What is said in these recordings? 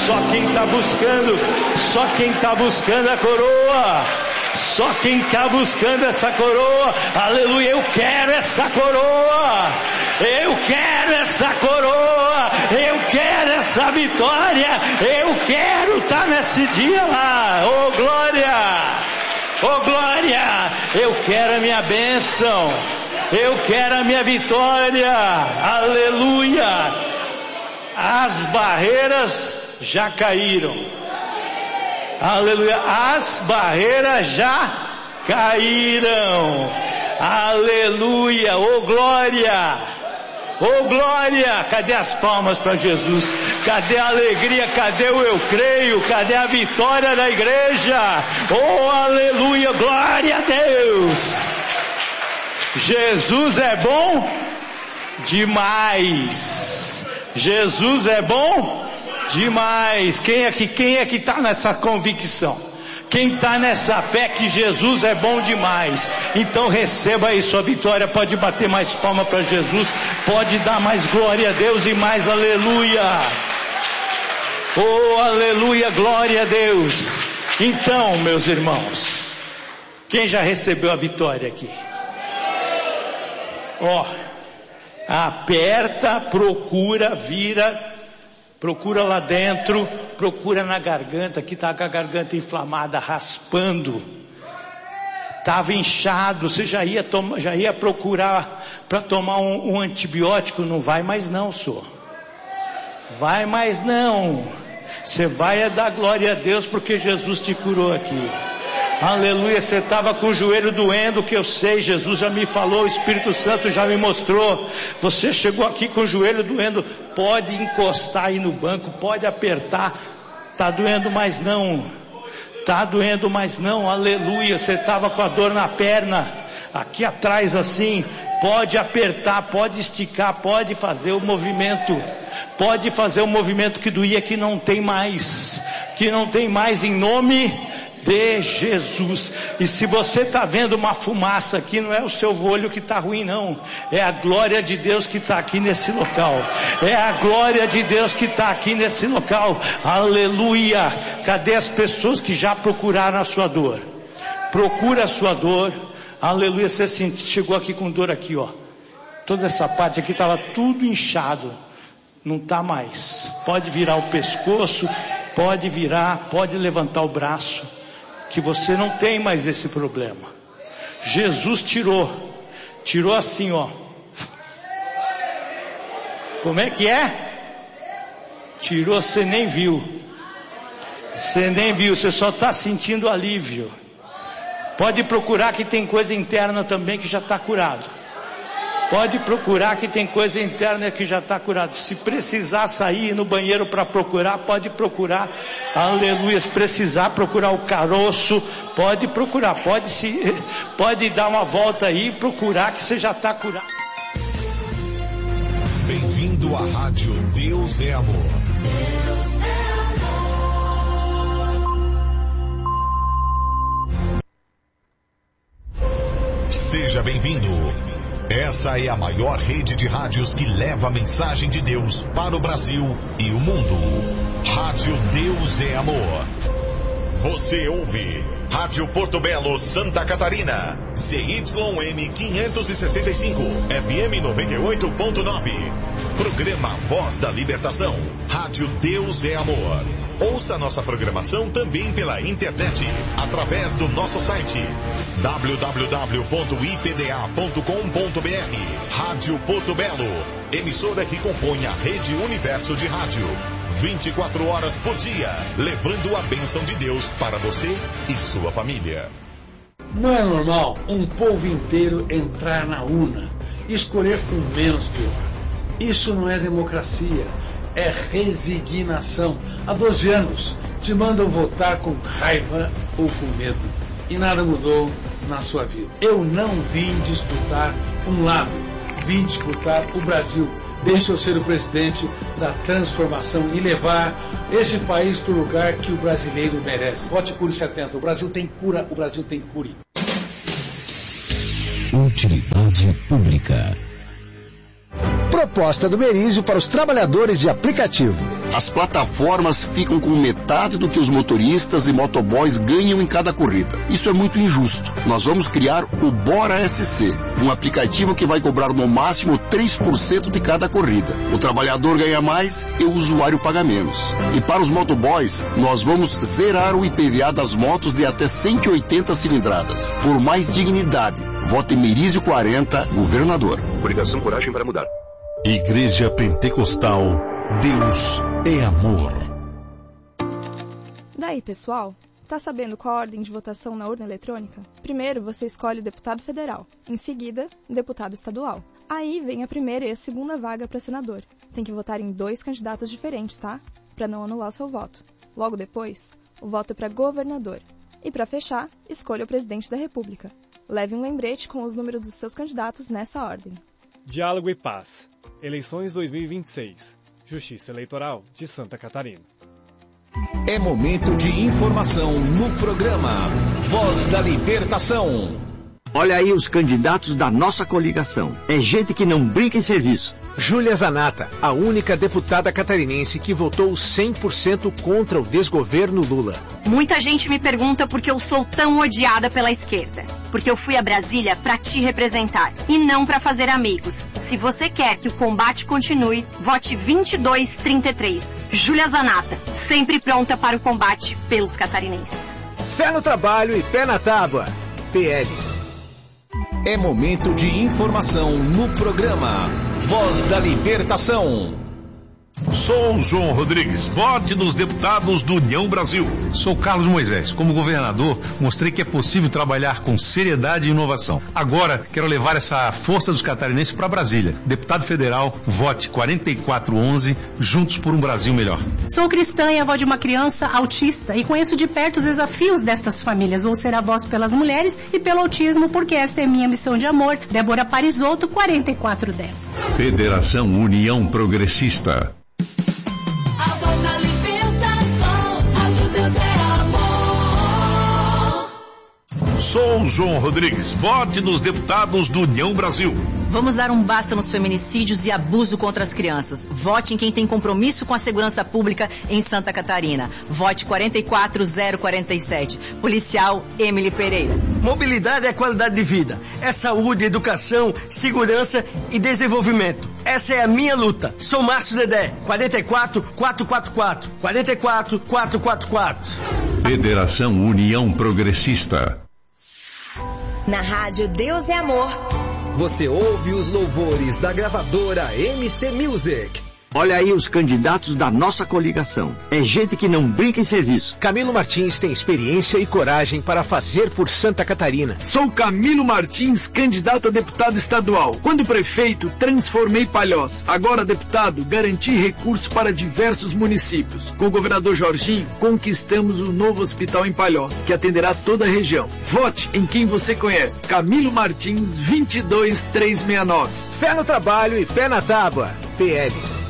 Só quem está buscando a coroa. Só quem está buscando essa coroa. Aleluia, eu quero essa coroa. Eu quero essa coroa. Eu quero essa vitória. Eu quero estar nesse dia lá. Oh glória. Oh glória. Eu quero a minha bênção. Eu quero a minha vitória. Aleluia. As barreiras já caíram. Aleluia. As barreiras já caíram. Aleluia. Oh glória. Oh glória. Cadê as palmas para Jesus? Cadê a alegria? Cadê o eu creio? Cadê a vitória da igreja? Oh aleluia. Glória a Deus. Jesus é bom demais. Jesus é bom demais. Quem é que está nessa convicção? Quem está nessa fé que Jesus é bom demais? Então receba aí sua vitória. Pode bater mais palma para Jesus. Pode dar mais glória a Deus e mais aleluia. Oh aleluia, glória a Deus. Então meus irmãos, quem já recebeu a vitória aqui? Ó, aperta, procura, vira, procura lá dentro, procura na garganta, que está com a garganta inflamada, raspando, estava inchado, você já ia procurar para tomar um antibiótico, não vai mais não, senhor, vai mais não, você vai dar glória a Deus porque Jesus te curou aqui. Aleluia, você estava com o joelho doendo, que eu sei, Jesus já me falou, o Espírito Santo já me mostrou. Você chegou aqui com o joelho doendo, pode encostar aí no banco, pode apertar, está doendo mais não, está doendo mais não, aleluia. Você estava com a dor na perna, aqui atrás assim, pode apertar, pode esticar, pode fazer o movimento que doía, que não tem mais em nome de Jesus. E se você está vendo uma fumaça aqui, não é o seu olho que está ruim não, é a glória de Deus que está aqui nesse local, é a glória de Deus que está aqui nesse local, aleluia. Cadê as pessoas que já procuraram a sua dor? Procura a sua dor, aleluia. Você chegou aqui com dor aqui, ó, toda essa parte aqui estava tudo inchado, não está mais, pode virar o pescoço, pode virar, pode levantar o braço, que você não tem mais esse problema. Jesus tirou assim, ó. Como é que é? Tirou, você nem viu, você só está sentindo alívio. Pode procurar que tem coisa interna também que já está curado. Pode procurar que tem coisa interna que já está curado. Se precisar sair no banheiro para procurar, pode procurar, aleluia. Se precisar procurar o caroço, pode procurar, pode dar uma volta aí e procurar que você já está curado. Bem-vindo à Rádio Deus é Amor. Deus é amor. Seja bem-vindo. Essa é a maior rede de rádios que leva a mensagem de Deus para o Brasil e o mundo. Rádio Deus é Amor. Você ouve Rádio Porto Belo, Santa Catarina, CYM 565, FM 98.9. Programa Voz da Libertação. Rádio Deus é Amor. Ouça nossa programação também pela internet, através do nosso site www.ipda.com.br. Rádio Porto Belo, emissora que compõe a Rede Universo de Rádio. 24 horas por dia, levando a bênção de Deus para você e sua família. Não é normal um povo inteiro entrar na urna e escolher com menos pior. Isso não é democracia, é resignação. Há 12 anos te mandam votar com raiva ou com medo e nada mudou na sua vida. Eu não vim disputar um lado, vim disputar o Brasil. Deixa eu ser o presidente da transformação e levar esse país para o lugar que o brasileiro merece. Vote Cure 70. O Brasil tem cura, o Brasil tem cure. Utilidade pública. Proposta do Merizio para os trabalhadores de aplicativo. As plataformas ficam com metade do que os motoristas e motoboys ganham em cada corrida. Isso é muito injusto. Nós vamos criar o Bora SC, um aplicativo que vai cobrar no máximo 3% de cada corrida. O trabalhador ganha mais e o usuário paga menos. E para os motoboys, nós vamos zerar o IPVA das motos de até 180 cilindradas. Por mais dignidade, vote Merizio 40, governador. Coligação Coragem para Mudar. Igreja Pentecostal, Deus é amor. Daí, pessoal, tá sabendo qual a ordem de votação na urna eletrônica? Primeiro, você escolhe o deputado federal. Em seguida, deputado estadual. Aí vem a primeira e a segunda vaga para senador. Tem que votar em 2 candidatos diferentes, tá? Para não anular o seu voto. Logo depois, o voto é para governador. E para fechar, escolha o presidente da República. Leve um lembrete com os números dos seus candidatos nessa ordem. Diálogo e Paz. Eleições 2026. Justiça Eleitoral de Santa Catarina. É momento de informação no programa Voz da Libertação. Olha aí os candidatos da nossa coligação. É gente que não brinca em serviço. Júlia Zanata, a única deputada catarinense que votou 100% contra o desgoverno Lula. Muita gente me pergunta por que eu sou tão odiada pela esquerda. Porque eu fui a Brasília para te representar e não para fazer amigos. Se você quer que o combate continue, vote 2233. Júlia Zanata, sempre pronta para o combate pelos catarinenses. Fé no trabalho e pé na tábua. PL. É momento de informação no programa Voz da Libertação. Sou João Rodrigues, vote nos deputados do União Brasil. Sou Carlos Moisés. Como governador, mostrei que é possível trabalhar com seriedade e inovação. Agora, quero levar essa força dos catarinenses para Brasília. Deputado federal, vote 4411, juntos por um Brasil melhor. Sou cristã e avó de uma criança autista e conheço de perto os desafios destas famílias. Vou ser a voz pelas mulheres e pelo autismo, porque esta é minha missão de amor. Débora Parisotto, 4410. Federação União Progressista. A voz da libertação, Rádio Deus é amor. Sou João Rodrigues, vote nos deputados do União Brasil. Vamos dar um basta nos feminicídios e abuso contra as crianças. Vote em quem tem compromisso com a segurança pública em Santa Catarina. Vote 44047. Policial Emily Pereira. Mobilidade é qualidade de vida. É saúde, educação, segurança e desenvolvimento. Essa é a minha luta. Sou Márcio Dedé. 44444. 44444. Federação União Progressista. Na rádio Deus é Amor. Você ouve os louvores da gravadora MC Music. Olha aí os candidatos da nossa coligação. É gente que não brinca em serviço. Camilo Martins tem experiência e coragem para fazer por Santa Catarina. Sou Camilo Martins, candidato a deputado estadual. Quando prefeito, transformei Palhoça. Agora deputado, garanti recursos para diversos municípios. Com o governador Jorginho, conquistamos o novo hospital em Palhoça, que atenderá toda a região. Vote em quem você conhece. Camilo Martins, 22369. Fé no trabalho e pé na tábua. PL.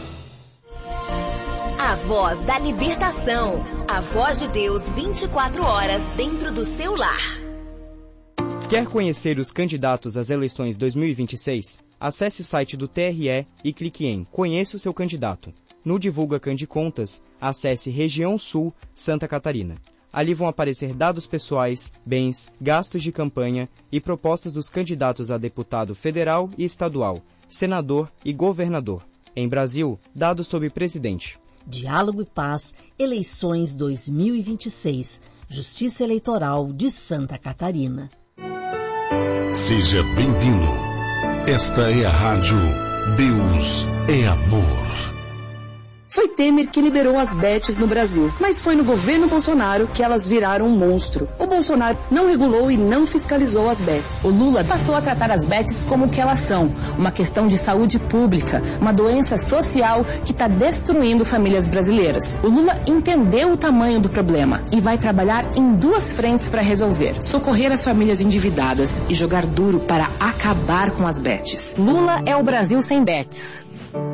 A voz da libertação. A voz de Deus 24 horas dentro do seu lar. Quer conhecer os candidatos às eleições 2026? Acesse o site do TRE e clique em Conheça o seu candidato. No Divulga Candicontas, acesse Região Sul, Santa Catarina. Ali vão aparecer dados pessoais, bens, gastos de campanha e propostas dos candidatos a deputado federal e estadual, senador e governador. Em Brasil, dados sobre presidente. Diálogo e Paz, eleições 2026, Justiça Eleitoral de Santa Catarina. Seja bem-vindo. Esta é a rádio Deus é Amor. Foi Temer que liberou as bets no Brasil, mas foi no governo Bolsonaro que elas viraram um monstro. O Bolsonaro não regulou e não fiscalizou as bets. O Lula passou a tratar as bets como o que elas são, uma questão de saúde pública, uma doença social que está destruindo famílias brasileiras. O Lula entendeu o tamanho do problema e vai trabalhar em 2 frentes para resolver: socorrer as famílias endividadas e jogar duro para acabar com as bets. Lula é o Brasil sem bets.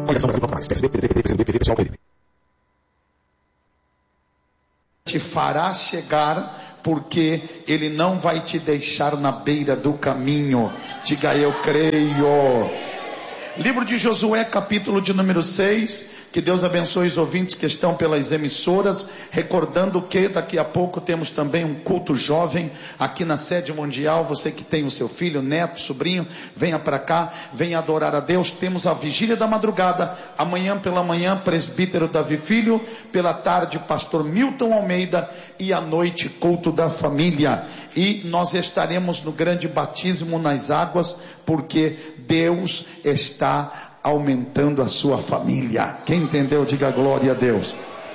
Te fará chegar, porque ele não vai te deixar na beira do caminho. Diga eu creio. Livro de Josué, capítulo de número 6, Que Deus abençoe os ouvintes que estão pelas emissoras, recordando que daqui a pouco temos também um culto jovem aqui na sede mundial. Você que tem o seu filho, neto, sobrinho, venha para cá, venha adorar a Deus. Temos a vigília da madrugada, amanhã pela manhã, presbítero Davi Filho, pela tarde, pastor Milton Almeida, e à noite, culto da família. E nós estaremos no grande batismo nas águas, porque Deus está aumentando a sua família. Quem entendeu, diga glória a Deus.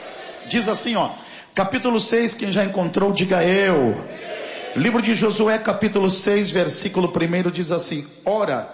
Diz assim, capítulo 6, quem já encontrou, diga eu. Livro de Josué, capítulo 6, versículo 1 diz assim: ora,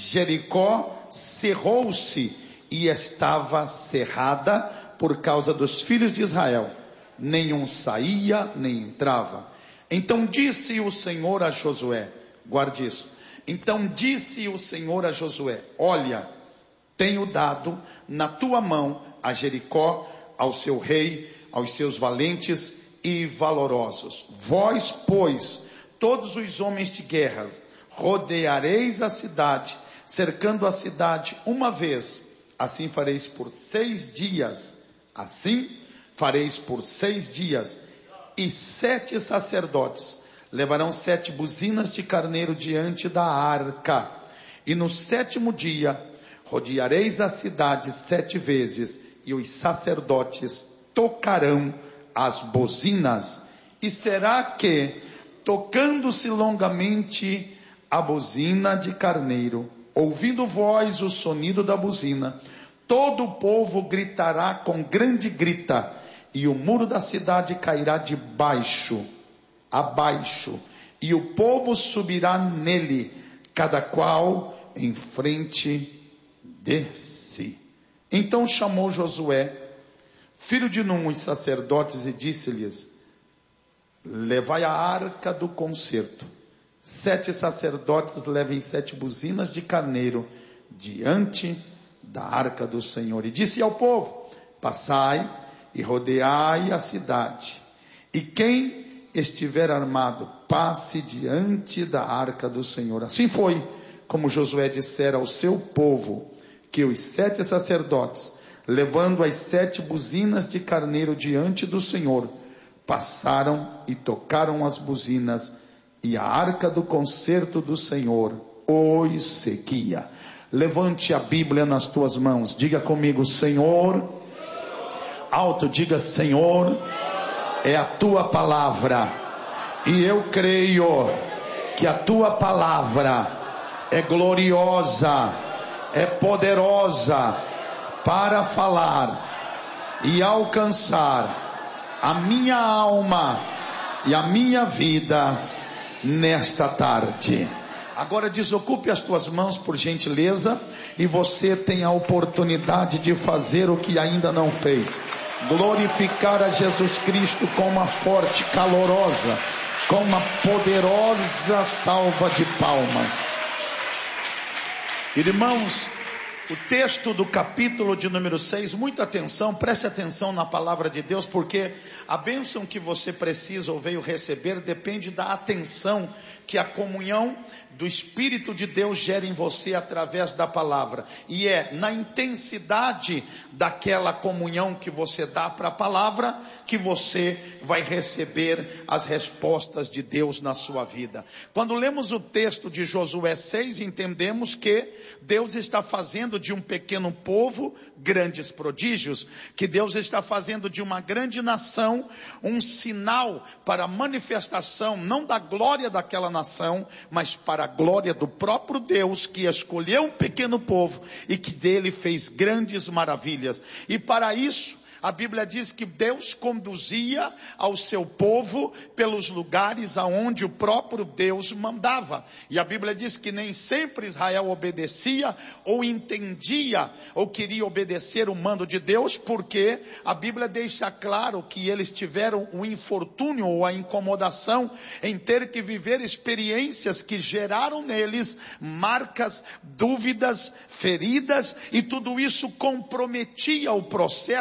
Jericó cerrou-se e estava cerrada por causa dos filhos de Israel. Nenhum saía, nem entrava. Então disse o Senhor a Josué, guarde isso. Então disse o Senhor a Josué: olha, tenho dado na tua mão a Jericó, ao seu rei, aos seus valentes e valorosos. Vós, pois, todos os homens de guerra, rodeareis a cidade, cercando a cidade uma vez. Assim fareis por 6 dias. Assim fareis por 6 dias. E 7 sacerdotes levarão 7 buzinas de carneiro diante da arca. E no 7º dia rodeareis a cidade 7 vezes, e os sacerdotes tocarão as buzinas. E será que, tocando-se longamente a buzina de carneiro, ouvindo vós o sonido da buzina, todo o povo gritará com grande grita, e o muro da cidade cairá de baixo, abaixo, e o povo subirá nele, cada qual em frente de si. Então chamou Josué, filho de Num, os sacerdotes, e disse-lhes: levai a arca do concerto. 7 sacerdotes levem 7 buzinas de carneiro diante da arca do Senhor. E disse ao povo: passai e rodeai a cidade, e quem estiver armado, passe diante da arca do Senhor. Assim foi como Josué dissera ao seu povo, que os 7 sacerdotes, levando as 7 buzinas de carneiro diante do Senhor, passaram e tocaram as buzinas, e a arca do concerto do Senhor os seguia. Levante a Bíblia nas tuas mãos, diga comigo: Senhor. Alto, diga: Senhor, é a tua palavra, e eu creio que a tua palavra é gloriosa, é poderosa para falar e alcançar a minha alma e a minha vida nesta tarde. Agora desocupe as tuas mãos, por gentileza, e você tem a oportunidade de fazer o que ainda não fez: glorificar a Jesus Cristo com uma forte, calorosa, com uma poderosa salva de palmas. Irmãos, o texto do capítulo de número 6, muita atenção, preste atenção na palavra de Deus, porque a bênção que você precisa ou veio receber depende da atenção que a comunhão do Espírito de Deus gera em você através da palavra. E é na intensidade daquela comunhão que você dá para a palavra que você vai receber as respostas de Deus na sua vida. Quando lemos o texto de Josué 6, entendemos que Deus está fazendo de um pequeno povo grandes prodígios, que Deus está fazendo de uma grande nação um sinal para a manifestação, não da glória daquela nação, mas para a glória do próprio Deus, que escolheu um pequeno povo e que dele fez grandes maravilhas. E para isso, a Bíblia diz que Deus conduzia ao seu povo pelos lugares aonde o próprio Deus mandava. E a Bíblia diz que nem sempre Israel obedecia ou entendia ou queria obedecer o mando de Deus, porque a Bíblia deixa claro que eles tiveram o infortúnio ou a incomodação em ter que viver experiências que geraram neles marcas, dúvidas, feridas, e tudo isso comprometia o processo de Deus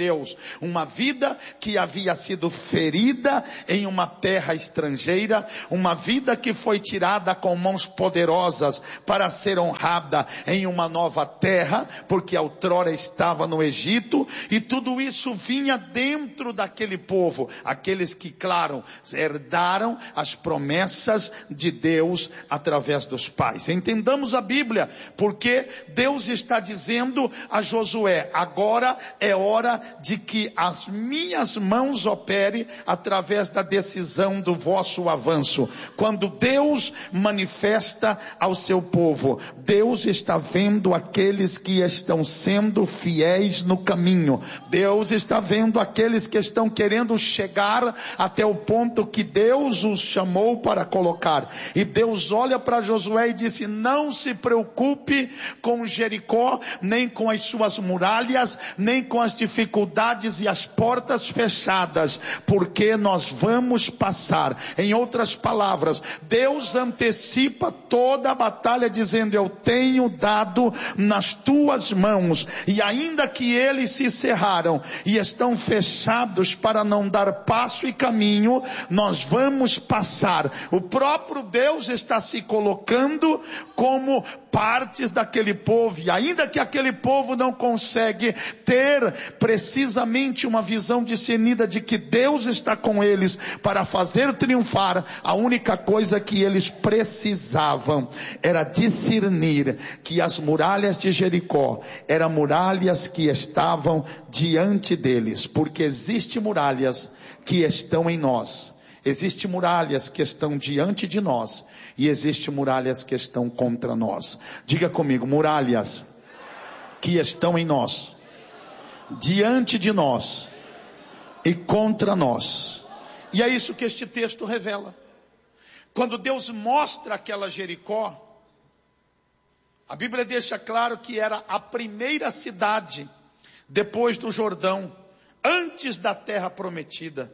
Deus. Uma vida que havia sido ferida em uma terra estrangeira, uma vida que foi tirada com mãos poderosas para ser honrada em uma nova terra, porque outrora estava no Egito, e tudo isso vinha dentro daquele povo, aqueles que, claro, herdaram as promessas de Deus através dos pais. Entendamos a Bíblia, porque Deus está dizendo a Josué: agora é hora de que as minhas mãos operem através da decisão do vosso avanço. Quando Deus manifesta ao seu povo, Deus está vendo aqueles que estão sendo fiéis no caminho. Deus está vendo aqueles que estão querendo chegar até o ponto que Deus os chamou para colocar. E Deus olha para Josué e disse: não se preocupe com Jericó, nem com as suas muralhas, nem com as dificuldades e as portas fechadas, porque nós vamos passar. Em outras palavras, Deus antecipa toda a batalha dizendo: eu tenho dado nas tuas mãos, e ainda que eles se cerraram e estão fechados para não dar passo e caminho, nós vamos passar. O próprio Deus está se colocando como partes daquele povo, e ainda que aquele povo não consegue ter precisamente uma visão discernida de que Deus está com eles para fazer triunfar, a única coisa que eles precisavam era discernir que as muralhas de Jericó eram muralhas que estavam diante deles, porque existem muralhas que estão em nós. Existem muralhas que estão diante de nós, e existem muralhas que estão contra nós. Diga comigo: muralhas que estão em nós, diante de nós e contra nós. E é isso que este texto revela. Quando Deus mostra aquela Jericó, a Bíblia deixa claro que era a primeira cidade depois do Jordão, antes da terra prometida.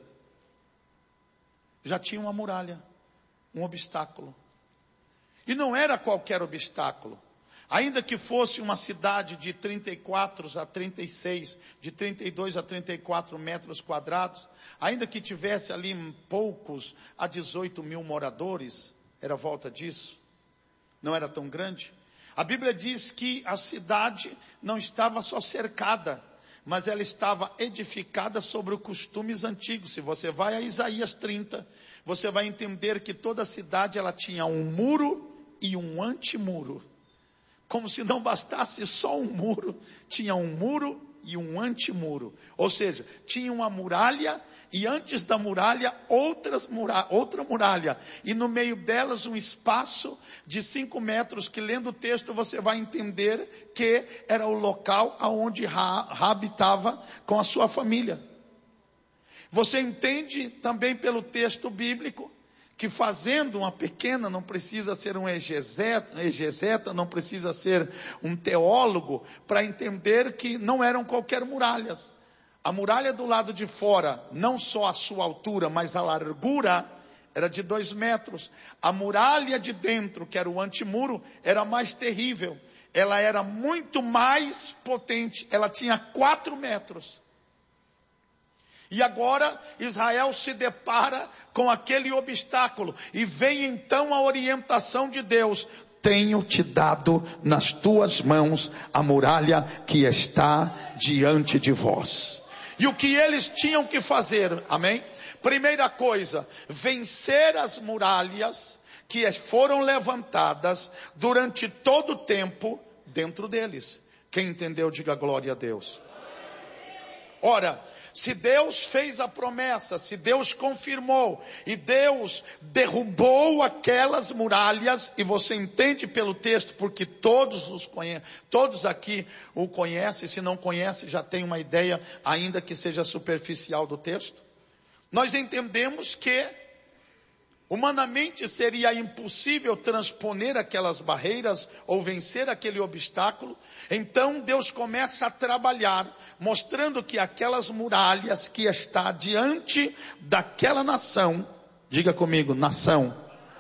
Já tinha uma muralha, um obstáculo. E não era qualquer obstáculo. Ainda que fosse uma cidade de 34 a 36, de 32 a 34 metros quadrados, ainda que tivesse ali poucos a 18 mil moradores, era volta disso, não era tão grande. A Bíblia diz que a cidade não estava só cercada, mas ela estava edificada sobre os costumes antigos. Se você vai a Isaías 30, você vai entender que toda a cidade ela tinha um muro e um antimuro. Como se não bastasse só um muro, tinha um muro e um antimuro. Ou seja, tinha uma muralha e antes da muralha outra muralha. E no meio delas um espaço de 5 metros que, lendo o texto, você vai entender que era o local onde Raabe estava com a sua família. Você entende também pelo texto bíblico que fazendo uma pequena, não precisa ser um exegeta, não precisa ser um teólogo para entender que não eram qualquer muralhas. A muralha do lado de fora, não só a sua altura, mas a largura, era de 2 metros. A muralha de dentro, que era o antimuro, era mais terrível. Ela era muito mais potente, ela tinha 4 metros. E agora Israel se depara com aquele obstáculo. E vem então a orientação de Deus: tenho te dado nas tuas mãos a muralha que está diante de vós. E o que eles tinham que fazer, amém? Primeira coisa, vencer as muralhas que foram levantadas durante todo o tempo dentro deles. Quem entendeu, diga glória a Deus. Ora, se Deus fez a promessa, se Deus confirmou, e Deus derrubou aquelas muralhas, e você entende pelo texto, porque todos aqui o conhecem, se não conhece já tem uma ideia, ainda que seja superficial do texto. Nós entendemos que humanamente seria impossível transponer aquelas barreiras ou vencer aquele obstáculo. Então Deus começa a trabalhar, mostrando que aquelas muralhas que está diante daquela nação, diga comigo, nação,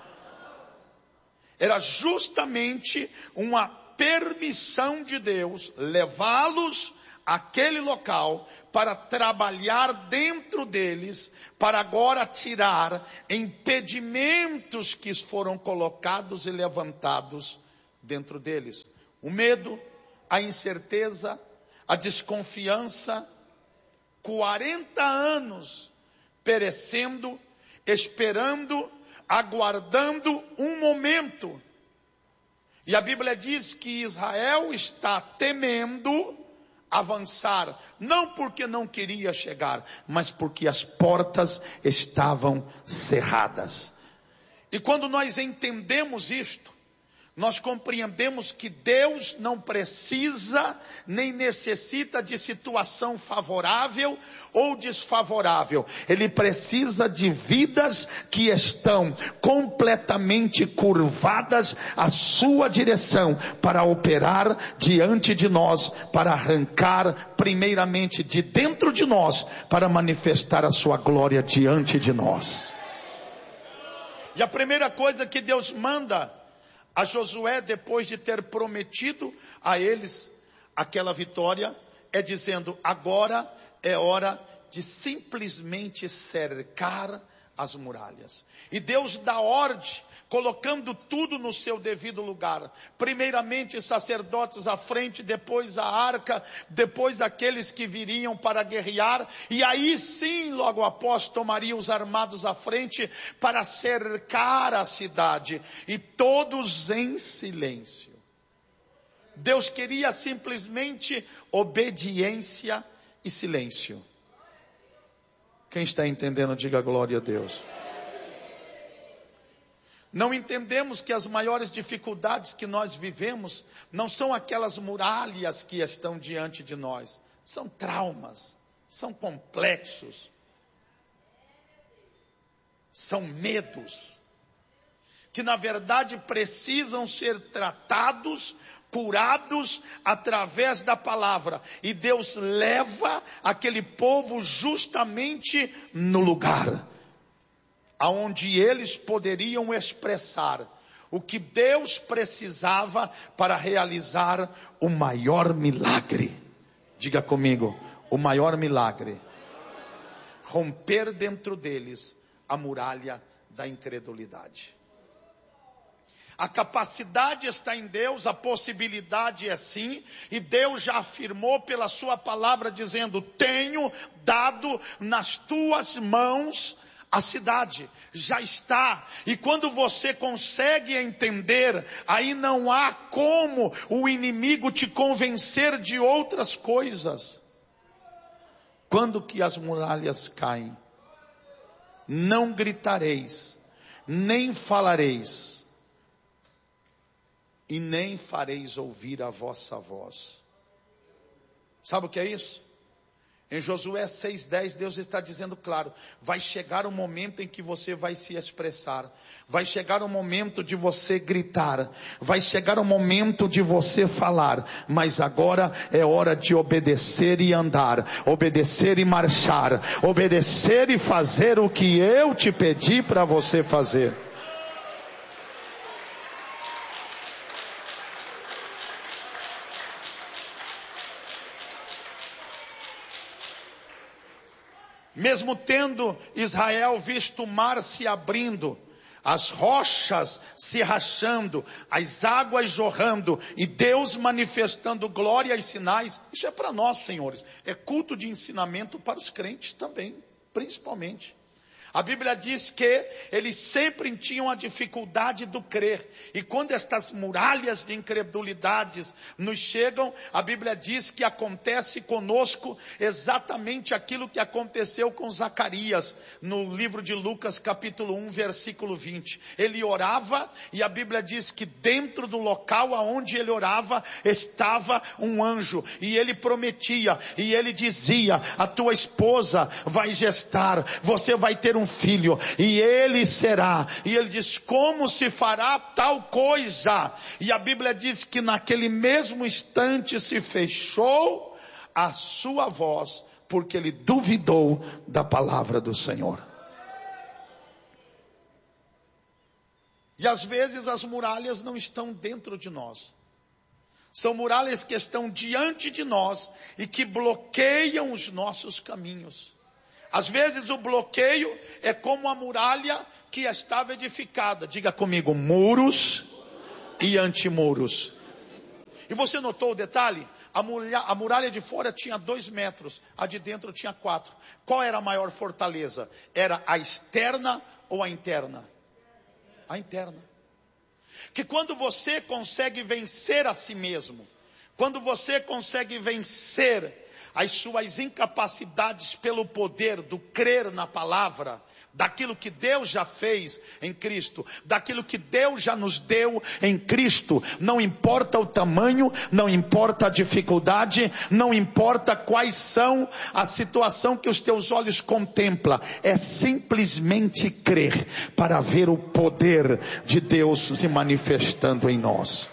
era justamente uma permissão de Deus levá-los aquele local para trabalhar dentro deles, para agora tirar impedimentos que foram colocados e levantados dentro deles. O medo, a incerteza, a desconfiança. 40 anos perecendo, esperando, aguardando um momento. E a Bíblia diz que Israel está temendo avançar, não porque não queria chegar, mas porque as portas estavam cerradas. E quando nós entendemos isto, nós compreendemos que Deus não precisa nem necessita de situação favorável ou desfavorável. Ele precisa de vidas que estão completamente curvadas à sua direção para operar diante de nós, para arrancar primeiramente de dentro de nós, para manifestar a sua glória diante de nós. E a primeira coisa que Deus manda a Josué, depois de ter prometido a eles aquela vitória, é dizendo: agora é hora de simplesmente cercar as muralhas. E Deus dá ordem, colocando tudo no seu devido lugar. Primeiramente sacerdotes à frente, depois a arca, depois aqueles que viriam para guerrear. E aí sim, logo após, tomaria os armados à frente para cercar a cidade. E todos em silêncio. Deus queria simplesmente obediência e silêncio. Quem está entendendo, diga glória a Deus. Não entendemos que as maiores dificuldades que nós vivemos não são aquelas muralhas que estão diante de nós. São traumas, são complexos, são medos, que na verdade precisam ser tratados, curados através da palavra. E Deus leva aquele povo justamente no lugar aonde eles poderiam expressar o que Deus precisava para realizar o maior milagre. Diga comigo, o maior milagre. Romper dentro deles a muralha da incredulidade. A capacidade está em Deus, a possibilidade é sim, e Deus já afirmou pela sua palavra dizendo: tenho dado nas tuas mãos a cidade, já está. E quando você consegue entender, aí não há como o inimigo te convencer de outras coisas. Quando que as muralhas caem, não gritareis, nem falareis, e nem fareis ouvir a vossa voz. Sabe o que é isso? Em Josué 6,10, Deus está dizendo claro: vai chegar o momento em que você vai se expressar, vai chegar o momento de você gritar, vai chegar o momento de você falar, mas agora é hora de obedecer e andar, obedecer e marchar, obedecer e fazer o que eu te pedi para você fazer. Mesmo tendo Israel visto o mar se abrindo, as rochas se rachando, as águas jorrando, e Deus manifestando glória e sinais, isso é para nós, senhores. É culto de ensinamento para os crentes também, principalmente. A Bíblia diz que eles sempre tinham a dificuldade do crer. E quando estas muralhas de incredulidades nos chegam, a Bíblia diz que acontece conosco exatamente aquilo que aconteceu com Zacarias, no livro de Lucas capítulo 1, versículo 20. Ele orava e a Bíblia diz que dentro do local aonde ele orava estava um anjo. E ele prometia, e ele dizia: a tua esposa vai gestar, você vai ter um filho, e ele será. E ele diz: como se fará tal coisa? E a Bíblia diz que naquele mesmo instante se fechou a sua voz, porque ele duvidou da palavra do Senhor. E às vezes as muralhas não estão dentro de nós. São muralhas que estão diante de nós e que bloqueiam os nossos caminhos. Às vezes o bloqueio é como a muralha que estava edificada. Diga comigo, muros e antimuros. E você notou o detalhe? A muralha de fora tinha 2 metros, a de dentro tinha 4. Qual era a maior fortaleza? Era a externa ou a interna? A interna. Que quando você consegue vencer a si mesmo, quando você consegue vencer as suas incapacidades pelo poder do crer na palavra, daquilo que Deus já fez em Cristo, daquilo que Deus já nos deu em Cristo, não importa o tamanho, não importa a dificuldade, não importa quais são a situação que os teus olhos contemplam, é simplesmente crer para ver o poder de Deus se manifestando em nós.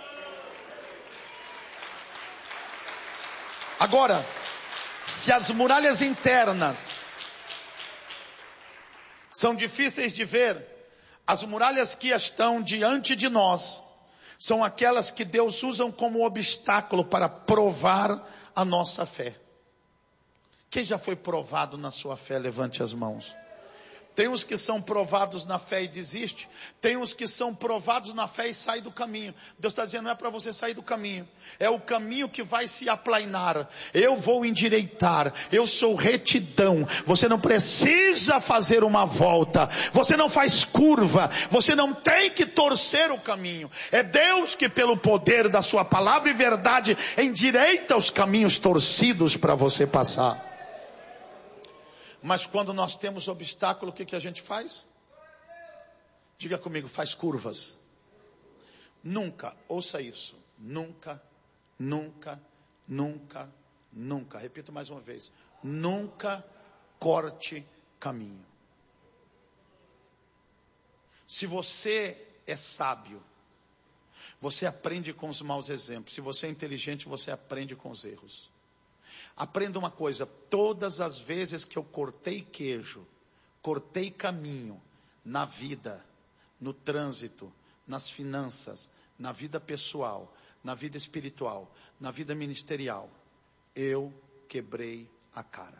Agora, se as muralhas internas são difíceis de ver, as muralhas que estão diante de nós são aquelas que Deus usa como obstáculo para provar a nossa fé. Quem já foi provado na sua fé, levante as mãos. Tem uns que são provados na fé e desiste. Tem uns que são provados na fé e saem do caminho. Deus está dizendo, não é para você sair do caminho. É o caminho que vai se aplainar. Eu vou endireitar. Eu sou retidão. Você não precisa fazer uma volta. Você não faz curva. Você não tem que torcer o caminho. É Deus que pelo poder da sua palavra e verdade endireita os caminhos torcidos para você passar. Mas quando nós temos obstáculo, o que a gente faz? Diga comigo, faz curvas. Nunca, ouça isso. Nunca, nunca, nunca, nunca. Repito mais uma vez. Nunca corte caminho. Se você é sábio, você aprende com os maus exemplos. Se você é inteligente, você aprende com os erros. Aprenda uma coisa, todas as vezes que eu cortei queijo, cortei caminho na vida, no trânsito, nas finanças, na vida pessoal, na vida espiritual, na vida ministerial, eu quebrei a cara.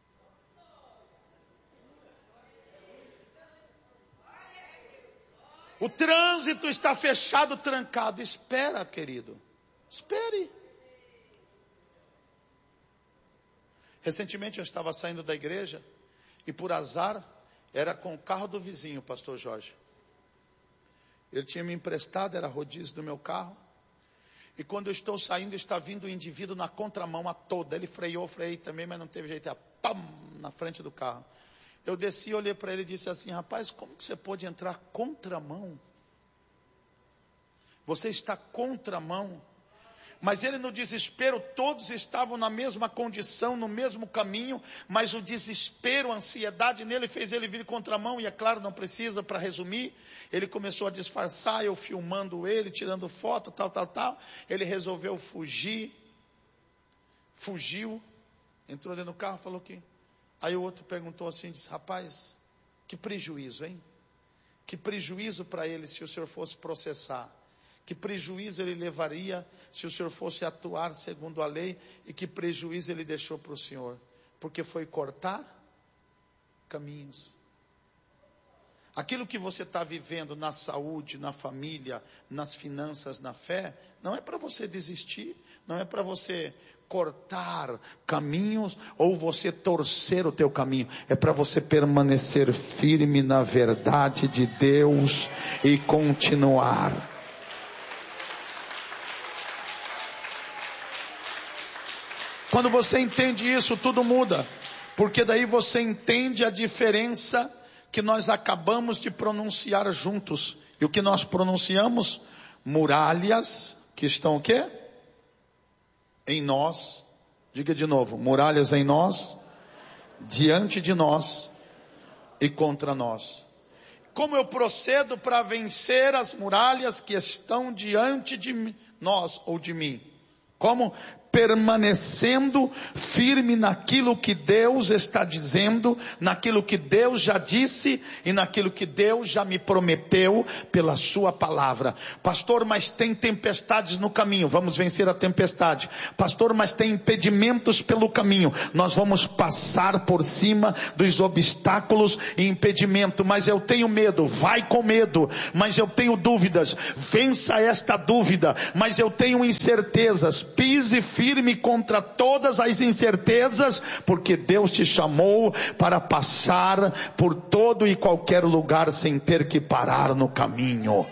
O trânsito está fechado, trancado. Espera, querido. Espere. Recentemente eu estava saindo da igreja e por azar era com o carro do vizinho, pastor Jorge. Ele tinha me emprestado, era rodízio do meu carro. E quando eu estou saindo, está vindo o indivíduo na contramão a toda. Ele freou, freiei também, mas não teve jeito. Pam, na frente do carro. Eu desci, olhei para ele e disse assim, rapaz, como que você pode entrar contramão? Você está contramão. Mas ele no desespero, todos estavam na mesma condição, no mesmo caminho, mas o desespero, a ansiedade nele fez ele vir contramão, e é claro, não precisa para resumir, ele começou a disfarçar, eu filmando ele, tirando foto, tal, ele resolveu fugir, fugiu, entrou dentro do carro, falou que, aí o outro perguntou assim, disse, rapaz, que prejuízo, hein? Que prejuízo para ele se o senhor fosse processar. Que prejuízo ele levaria se o senhor fosse atuar segundo a lei, e que prejuízo ele deixou para o senhor? Porque foi cortar caminhos. Aquilo que você está vivendo na saúde, na família, nas finanças, na fé, não é para você desistir, não é para você cortar caminhos ou você torcer o teu caminho, é para você permanecer firme na verdade de Deus e continuar. Quando você entende isso, tudo muda. Porque daí você entende a diferença que nós acabamos de pronunciar juntos. E o que nós pronunciamos? Muralhas que estão o quê? Em nós. Diga de novo. Muralhas em nós, diante de nós e contra nós. Como eu procedo para vencer as muralhas que estão diante de nós ou de mim? Como? permanecendo firme naquilo que Deus está dizendo, naquilo que Deus já disse e naquilo que Deus já me prometeu pela sua palavra. Pastor, mas tem tempestades no caminho. Vamos vencer a tempestade. Pastor, mas tem impedimentos pelo caminho. Nós vamos passar por cima dos obstáculos e impedimento. Mas eu tenho medo. Vai com medo. Mas eu tenho dúvidas. Vença esta dúvida. Mas eu tenho incertezas. Pise firme contra todas as incertezas, porque Deus te chamou para passar por todo e qualquer lugar sem ter que parar no caminho.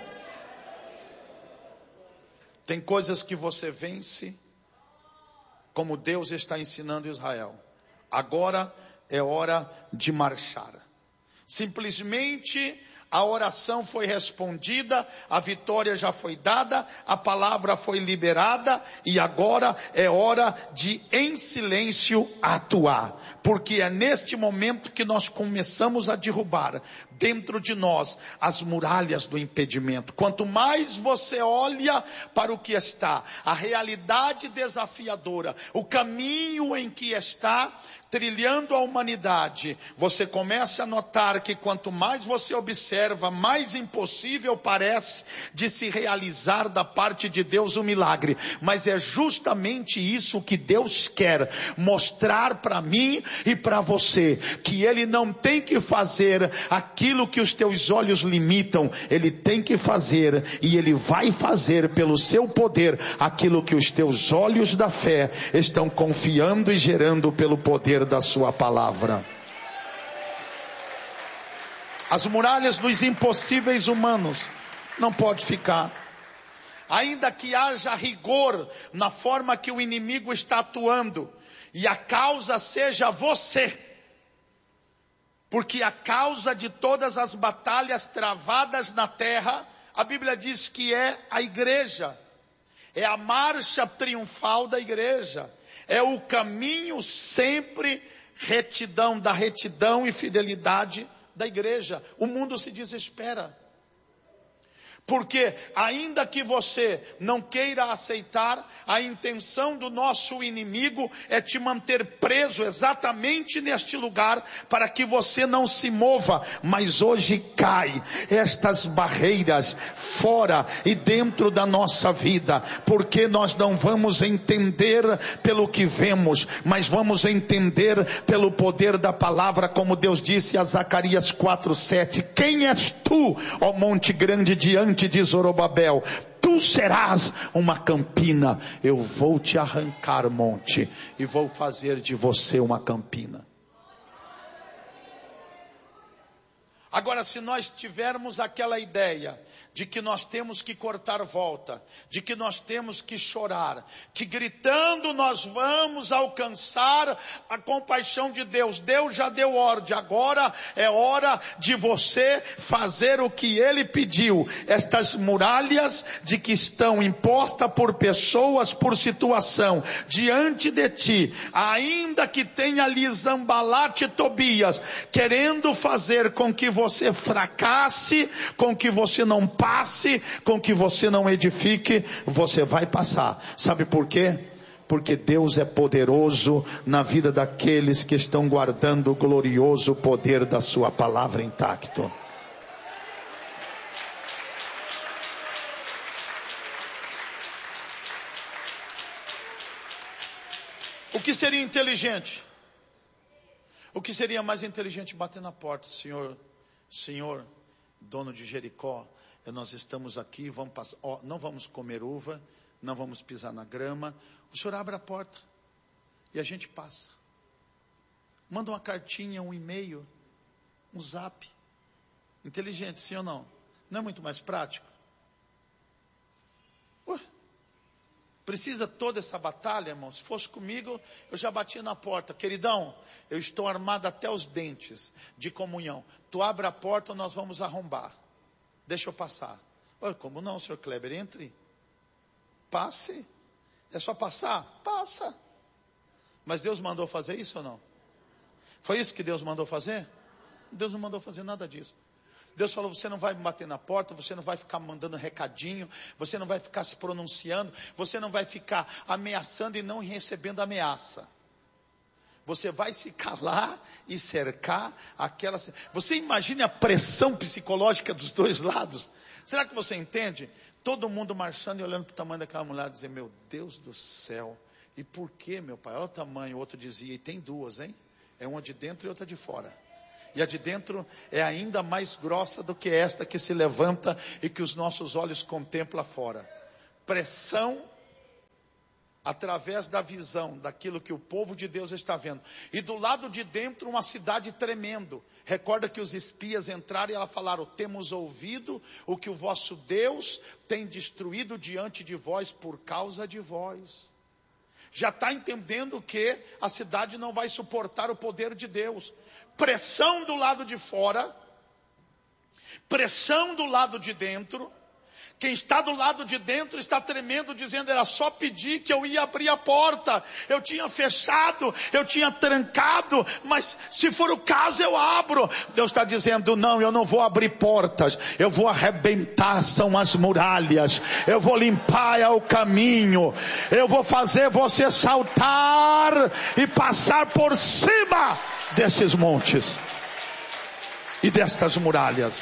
Tem coisas que você vence, como Deus está ensinando Israel. Agora é hora de marchar. Simplesmente a oração foi respondida, a vitória já foi dada, a palavra foi liberada e agora é hora de, em silêncio, atuar. Porque é neste momento que nós começamos a derrubar dentro de nós as muralhas do impedimento. Quanto mais você olha para o que está, a realidade desafiadora, o caminho em que está trilhando a humanidade, você começa a notar que quanto mais você observa, mais impossível parece de se realizar da parte de Deus o milagre. Mas é justamente isso que Deus quer mostrar para mim e para você, que Ele não tem que fazer aquilo que os teus olhos limitam, Ele tem que fazer, e Ele vai fazer pelo seu poder, aquilo que os teus olhos da fé estão confiando e gerando pelo poder da sua palavra. As muralhas dos impossíveis humanos não pode ficar. Ainda que haja rigor na forma que o inimigo está atuando, e a causa seja você, porque a causa de todas as batalhas travadas na terra, a Bíblia diz que é a igreja, é a marcha triunfal da igreja, é o caminho sempre da retidão e fidelidade da igreja. O mundo se desespera. Porque ainda que você não queira aceitar, a intenção do nosso inimigo é te manter preso exatamente neste lugar, para que você não se mova. Mas hoje cai estas barreiras fora e dentro da nossa vida, porque nós não vamos entender pelo que vemos, mas vamos entender pelo poder da palavra, como Deus disse a Zacarias 4:7, quem és tu, ó monte grande, diante de Zorobabel? Tu serás uma campina. Eu vou te arrancar, monte, e vou fazer de você uma campina. Agora, se nós tivermos aquela ideia de que nós temos que cortar volta, de que nós temos que chorar, que gritando nós vamos alcançar a compaixão de Deus, Deus já deu ordem, agora é hora de você fazer o que Ele pediu. Estas muralhas de que estão impostas por pessoas, por situação, diante de ti, ainda que tenha ali Zambalate e Tobias, querendo fazer com que você fracasse, com que você não passe, com que você não edifique, você vai passar. Sabe por quê? Porque Deus é poderoso na vida daqueles que estão guardando o glorioso poder da sua palavra intacto. O que seria inteligente? O que seria mais inteligente? Bater na porta. Senhor, dono de Jericó, nós estamos aqui, vamos passar, não vamos comer uva, não vamos pisar na grama. O senhor abre a porta e a gente passa. Manda uma cartinha, um e-mail, um zap. Inteligente, sim ou não? Não é muito mais prático? Precisa toda essa batalha, irmão? Se fosse comigo, eu já batia na porta. Queridão, eu estou armado até os dentes de comunhão. Tu abre a porta, nós vamos arrombar. Deixa eu passar. Como não, senhor Kleber? Entre. Passe. É só passar? Passa. Mas Deus mandou fazer isso ou não? Foi isso que Deus mandou fazer? Deus não mandou fazer nada disso. Deus falou, você não vai bater na porta, você não vai ficar mandando recadinho, você não vai ficar se pronunciando, você não vai ficar ameaçando e não recebendo ameaça. Você vai se calar e cercar aquela... Você imagine a pressão psicológica dos dois lados. Será que você entende? Todo mundo marchando e olhando para o tamanho daquela mulher e dizendo, meu Deus do céu, e por que, meu pai? Olha o tamanho. O outro dizia, e tem duas, hein? É uma de dentro e outra de fora. E a de dentro é ainda mais grossa do que esta que se levanta e que os nossos olhos contemplam fora. Pressão através da visão daquilo que o povo de Deus está vendo. E do lado de dentro uma cidade tremendo. Recorda que os espias entraram e ela falaram, temos ouvido o que o vosso Deus tem destruído diante de vós por causa de vós. Já está entendendo que a cidade não vai suportar o poder de Deus. Pressão do lado de fora, pressão do lado de dentro. Quem está do lado de dentro está tremendo, dizendo, era só pedir que eu ia abrir a porta. Eu tinha fechado, eu tinha trancado, mas se for o caso eu abro. Deus está dizendo, não, eu não vou abrir portas, eu vou arrebentar, são as muralhas. Eu vou limpar o caminho, eu vou fazer você saltar e passar por cima desses montes e destas muralhas.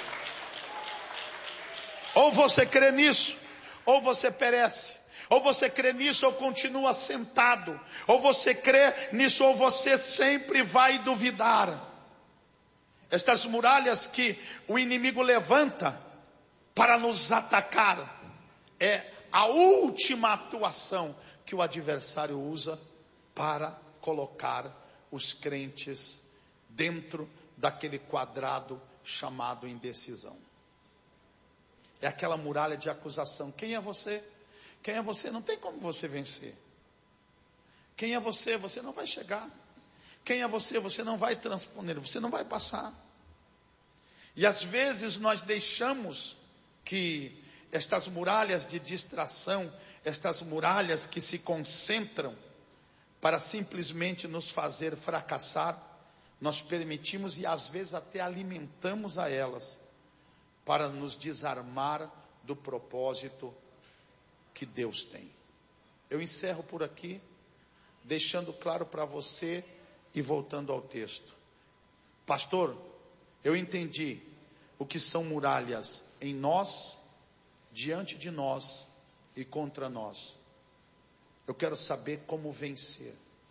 Ou você crê nisso, ou você perece. Ou você crê nisso, ou continua sentado. Ou você crê nisso, ou você sempre vai duvidar. Estas muralhas que o inimigo levanta para nos atacar, é a última atuação que o adversário usa para colocar os crentes dentro daquele quadrado chamado indecisão. É aquela muralha de acusação. Quem é você? Quem é você? Não tem como você vencer. Quem é você? Você não vai chegar. Quem é você? Você não vai transponer. Você não vai passar. E às vezes nós deixamos que estas muralhas de distração, estas muralhas que se concentram para simplesmente nos fazer fracassar, nós permitimos e às vezes até alimentamos a elas, para nos desarmar do propósito que Deus tem. Eu encerro por aqui, deixando claro para você e voltando ao texto. Pastor, eu entendi o que são muralhas em nós, diante de nós e contra nós. Eu quero saber como vencer.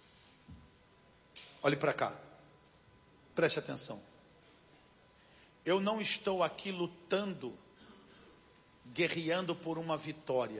Olhe para cá, preste atenção. Eu não estou aqui lutando, guerreando por uma vitória.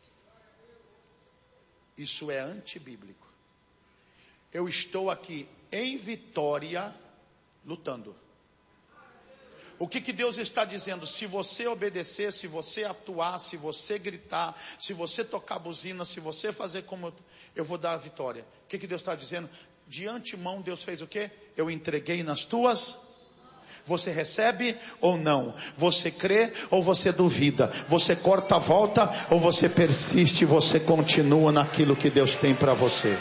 Isso é antibíblico. Eu estou aqui em vitória, lutando. O que Deus está dizendo? Se você obedecer, se você atuar, se você gritar, se você tocar buzina, se você fazer como eu vou dar a vitória. O que Deus está dizendo? De antemão Deus fez o quê? Eu entreguei nas tuas. Você recebe ou não? Você crê ou você duvida? Você corta a volta ou você persiste? Você continua naquilo que Deus tem para você?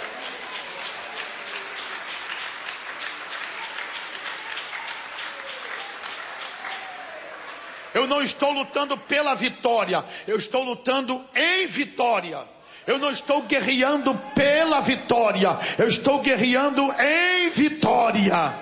Eu não estou lutando pela vitória, eu estou lutando em vitória. Eu não estou guerreando pela vitória, eu estou guerreando em vitória.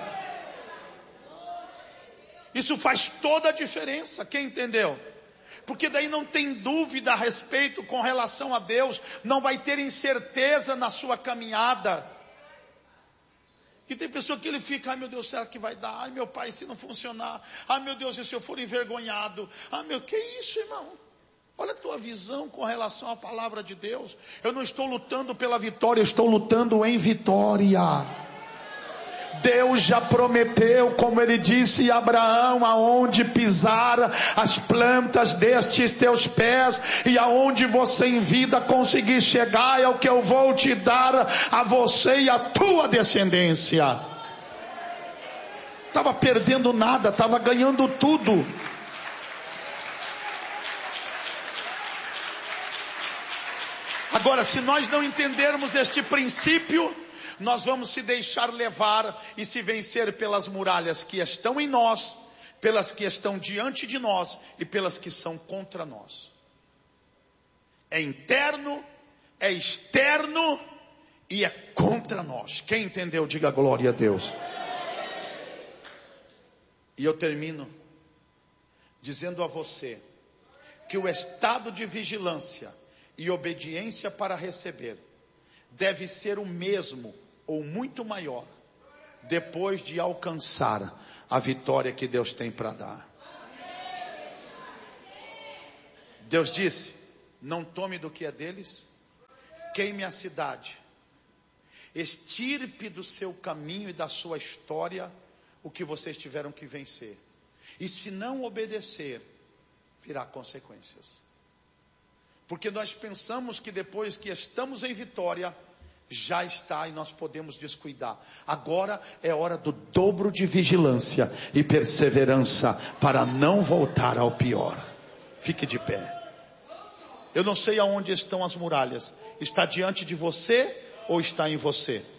Isso faz toda a diferença, quem entendeu? Porque daí não tem dúvida a respeito com relação a Deus, não vai ter incerteza na sua caminhada. Que tem pessoa que ele fica, ai meu Deus, será que vai dar? Ai meu pai, se não funcionar? Ai meu Deus, e se eu for envergonhado? Ai meu, que isso, irmão? Olha a tua visão com relação à palavra de Deus. Eu não estou lutando pela vitória, eu estou lutando em vitória. Deus já prometeu, como ele disse a Abraão, aonde pisar as plantas destes teus pés e aonde você em vida conseguir chegar, é o que eu vou te dar a você e a tua descendência. Estava perdendo nada, estava ganhando tudo. Agora, se nós não entendermos este princípio, nós vamos se deixar levar e se vencer pelas muralhas que estão em nós, pelas que estão diante de nós e pelas que são contra nós. É interno, é externo e é contra nós. Quem entendeu, diga glória a Deus. E eu termino dizendo a você que o estado de vigilância e obediência para receber deve ser o mesmo ou muito maior depois de alcançar a vitória que Deus tem para dar. Deus disse: não tome do que é deles, queime a cidade, extirpe do seu caminho e da sua história o que vocês tiveram que vencer. E se não obedecer, virá consequências. Porque nós pensamos que depois que estamos em vitória, já está e nós podemos descuidar. Agora é hora do dobro de vigilância e perseverança para não voltar ao pior. Fique de pé. Eu não sei aonde estão as muralhas. Está diante de você ou está em você?